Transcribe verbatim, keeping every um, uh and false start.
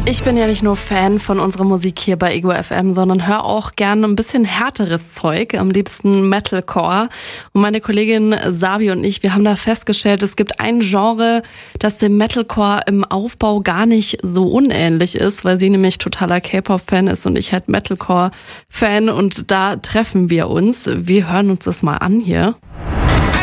Ich bin ja nicht nur Fan von unserer Musik hier bei Ego F M, sondern höre auch gerne ein bisschen härteres Zeug, am liebsten Metalcore. Und meine Kollegin Sabi und ich, wir haben da festgestellt, es gibt ein Genre, das dem Metalcore im Aufbau gar nicht so unähnlich ist, weil sie nämlich totaler K-Pop-Fan ist und ich halt Metalcore-Fan, und da treffen wir uns. Wir hören uns das mal an hier.